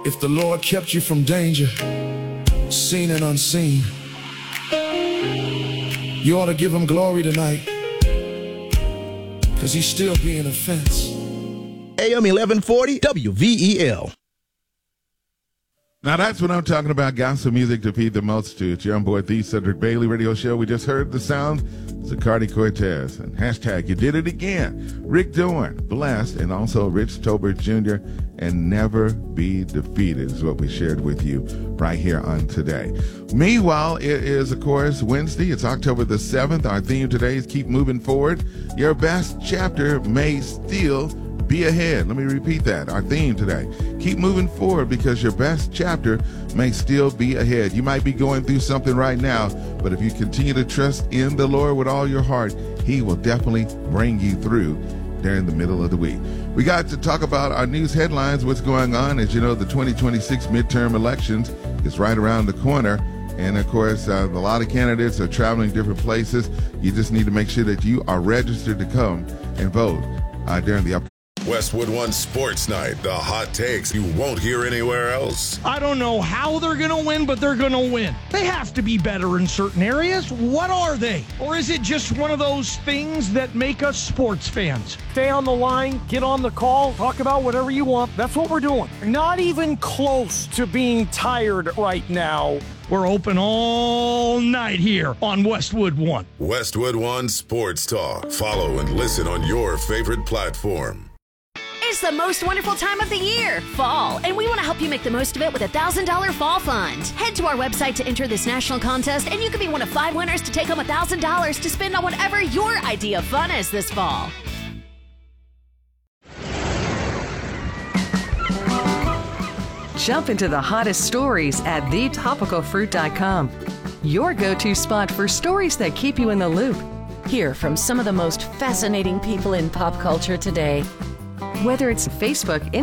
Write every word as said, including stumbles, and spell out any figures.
If the Lord kept you from danger, seen and unseen, you ought to give him glory tonight, because he's still being a fence. A M eleven forty W V E L. Now that's what I'm talking about, gospel music to feed the multitudes. You're on board the Cedric Bailey Radio Show. We just heard the sound of Zacardi Cortez and hashtag You Did It Again. Rick Dorn, Blessed, and also Rich Tolbert Junior and Never Be Defeated is what we shared with you right here on Today. Meanwhile, it is, of course, Wednesday. It's October the seventh. Our theme today is Keep Moving Forward. Your best chapter may still be ahead. Let me repeat that. Our theme today. Keep moving forward because your best chapter may still be ahead. You might be going through something right now, but if you continue to trust in the Lord with all your heart, he will definitely bring you through during the middle of the week. We got to talk about our news headlines, what's going on. As you know, the twenty twenty-six midterm elections is right around the corner. And, of course, uh, a lot of candidates are traveling different places. You just need to make sure that you are registered to come and vote uh, during the upcoming Westwood One Sports Night, the hot takes you won't hear anywhere else. I don't know how they're going to win, but they're going to win. They have to be better in certain areas. What are they? Or is it just one of those things that make us sports fans? Stay on the line, get on the call, talk about whatever you want. That's what we're doing. Not even close to being tired right now. We're open all night here on Westwood One. Westwood One Sports Talk. Follow and listen on your favorite platform. It's the most wonderful time of the year, fall, and we want to help you make the most of it with a one thousand dollars Fall Fund. Head to our website to enter this national contest, and you could be one of five winners to take home one thousand dollars to spend on whatever your idea of fun is this fall. Jump into the hottest stories at the topical fruit dot com. Your go-to spot for stories that keep you in the loop. Hear from some of the most fascinating people in pop culture today. Whether it's Facebook,